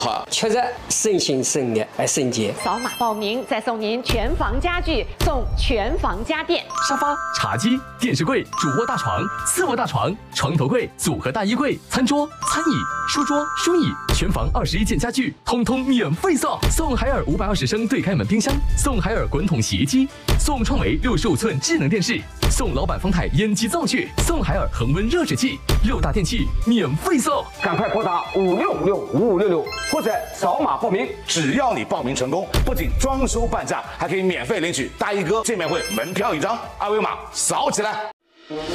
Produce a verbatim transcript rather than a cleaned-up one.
好， 确实省心省力，还省钱。 扫码报名，再送您全房家具，送全房家电， 沙发、茶几、电视柜、主卧大床、次卧大床、床头柜、组合大衣柜、餐桌、餐椅、书桌、书椅，全房二十一件家具，通通免费送。送海尔五百二十升对开门冰箱，送海尔滚筒洗衣机，送创维六十五寸智能电视，送老板丰台烟机灶具，送海尔恒温热水器，六大电器免费送。 赶快拨打五六五六五五六六，或者扫码报名。 只要你报名成功，不仅装修半价，还可以免费领取大衣哥见面会门票一张，二维码扫起来。